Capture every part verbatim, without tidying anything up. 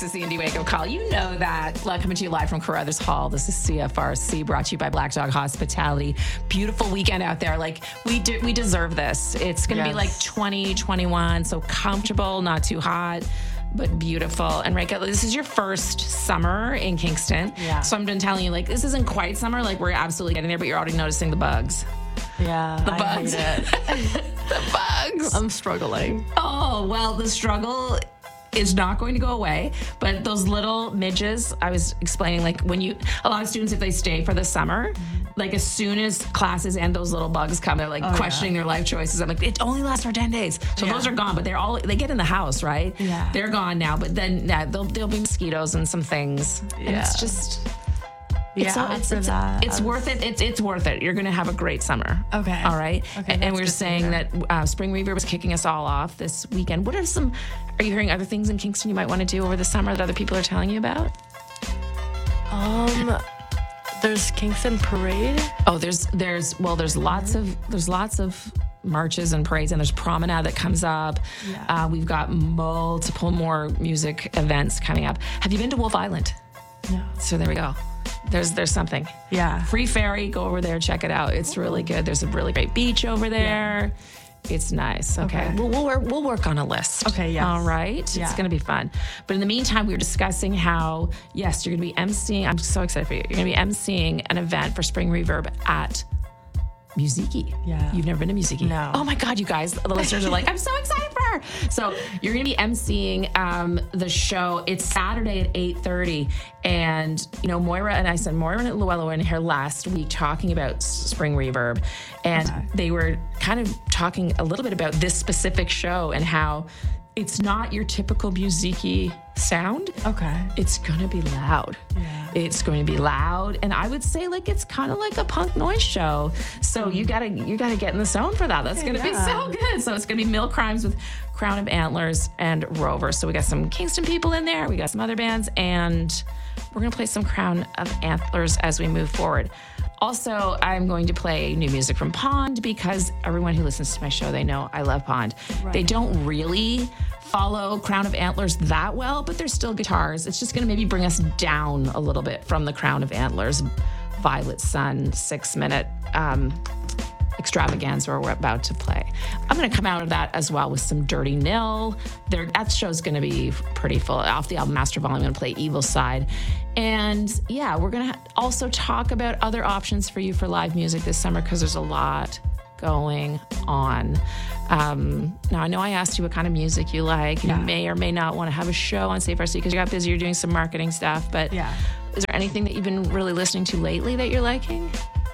This is the Indie Wake Up Call. You know that. Coming to you live from Carruthers Hall. This is C F R C, brought to you by Black Dog Hospitality. Beautiful weekend out there. Like, we do, we deserve this. It's going to Yes. be like twenty, twenty-one, so comfortable, not too hot, but beautiful. And Rika, this is your first summer in Kingston. Yeah. So I'm been telling you, like, this isn't quite summer. Like, we're absolutely getting there, but you're already noticing the bugs. Yeah, The I bugs. hate it. The bugs. I'm struggling. Oh, well, the struggle is not going to go away, but those little midges, I was explaining, like when you, a lot of students, if they stay for the summer, like as soon as classes end, those little bugs come, they're like Oh, questioning yeah. their life choices. I'm like, it only lasts for ten days. So Yeah. those are gone, but they're all, they get in the house, right? Yeah. They're gone now, but then yeah, there'll, there'll be mosquitoes and some things. And it's Yeah. just, Yeah, it's, so- it's, after it's, that, it's I worth it. It's, it's worth it. You're going to have a great summer. Okay. All right. Okay, And, and that's we were good to saying hear. that uh, Spring Reverb was kicking us all off this weekend. What are some, are you hearing other things in Kingston you might want to do over the summer that other people are telling you about? Um, there's Kingston Parade. Oh, there's, there's, well, there's lots of, there's lots of marches and parades, and there's Promenade that comes up. Yeah. Uh, we've got multiple more music events coming up. Have you been to Wolf Island? No. So there we go. There's, there's something. Yeah. Free ferry, go over there, check it out. It's really good. There's a really great beach over there. It's nice. Okay. Okay. We'll, we'll, work, we'll work on a list. Okay, yes. All right. It's Yeah. going to be fun. But in the meantime, we were discussing how, yes, you're going to be emceeing. I'm so excited for you. You're going to be emceeing an event for Spring Reverb at Musiki. Yeah. You've never been to Musiki? No. Oh my God, you guys, the listeners are like, I'm so excited for her. So you're going to be emceeing um, the show. It's Saturday at eight thirty. And, you know, Moira and I said, Moira and Luella were in here last week talking about S- Spring Reverb. And Okay. they were kind of talking a little bit about this specific show and how it's not your typical Musiki sound. Okay. It's gonna be loud. Yeah. It's going to be loud, and I would say like it's kind of like a punk noise show. So you gotta you gotta get in the zone for that. That's gonna be Yeah. so good. So it's gonna be Mill Crimes with Crown of Antlers and Rover. So we got some Kingston people in there. We got some other bands, and we're gonna play some Crown of Antlers as we move forward. Also, I'm going to play new music from Pond because everyone who listens to my show, they know I love Pond. Right. They don't really follow Crown of Antlers that well, but they're still guitars. It's just going to maybe bring us down a little bit from the Crown of Antlers Violet Sun six minute um, extravaganza we're about to play. I'm going to come out of that as well with some Dirty Nil. There, that show's going to be pretty full. Off the album Master Volume, I'm going to play Evil Side. And yeah, we're going to also talk about other options for you for live music this summer because there's a lot going on. Um, now, I know I asked you what kind of music you like. Yeah. You may or may not want to have a show on C F R C because you got busy, you're doing some marketing stuff. But Yeah. is there anything that you've been really listening to lately that you're liking?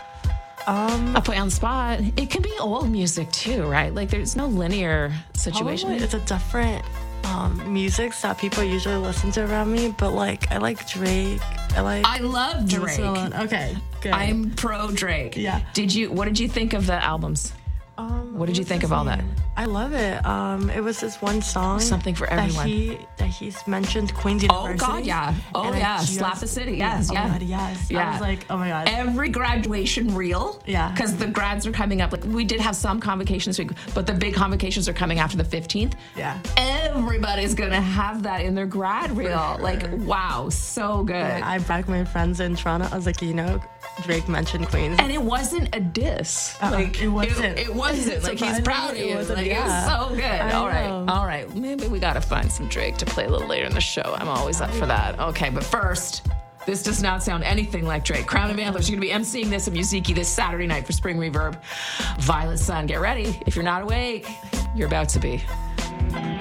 Um, I'll put you on the spot. It can be old music too, right? Like there's no linear situation. probably it's a different um music that people usually listen to around me, but like I like Drake. I like. I love Drake. Okay. Good. I'm pro Drake. Yeah. Did you? What did you think of the albums? Um, What did you was think his of all that? name? I love it. Um, it was this one song. Something for everyone. That he that he's mentioned Queen's Oh University. God, yeah. Oh And I yeah. just- Slap the City. Yes, Oh yeah. God, yes. Yeah. I was like, oh my God. Every graduation reel. Yeah. Because the grads are coming up. Like we did have some convocations this week, but the big convocations are coming after the fifteenth. Yeah. Everybody's gonna have that in their grad reel. Like wow, so good. I begged my friends in Toronto. I was like, you know, Drake mentioned Queens. And it wasn't a diss. Uh-uh, like it wasn't. It, it wasn't. Like he's Surprisingly, proud of it you. wasn't, Like yeah. it was so good. I All right. know. All right. Maybe we gotta find some Drake to play a little later in the show. I'm always up for that. Okay, but first, this does not sound anything like Drake. Crown of Antlers, you're gonna be emceeing this at Musiki this Saturday night for Spring Reverb. Violet Sun, get ready. If you're not awake, you're about to be.